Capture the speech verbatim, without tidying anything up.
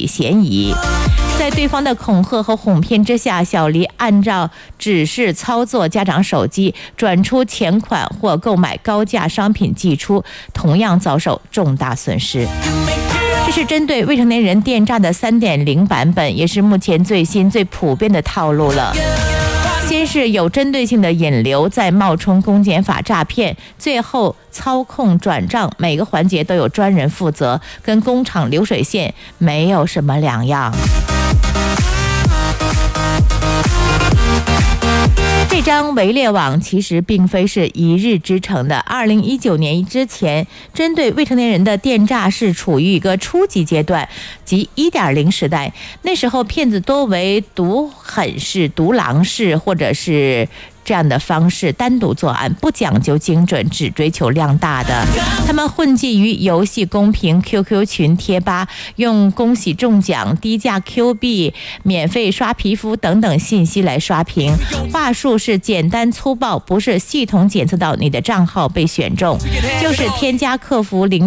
理嫌疑。在对方的恐吓和哄骗之下，小黎按照指示操作家长手机，转出钱款或购买高价商品寄出，同样遭受重大损失。这是针对未成年人电诈的 三点零 版本，也是目前最新最普遍的套路了。先是有针对性的引流，再冒充公检法诈骗，最后操控转账，每个环节都有专人负责，跟工厂流水线没有什么两样。这张围猎网其实并非是一日之成的。二零一九年之前，针对未成年人的电诈是处于一个初级阶段，即 一点零 时代。那时候骗子多为毒狠式、毒狼式，或者是这样的方式单独作案，不讲究精准，只追求量大的。他们混迹于游戏公屏、Q Q 群、贴吧，用恭喜中奖、低价 Q 币、免费刷皮肤等等信息来刷屏，话术是简单粗暴，不是系统检测到你的账号被选中，就是添加客服零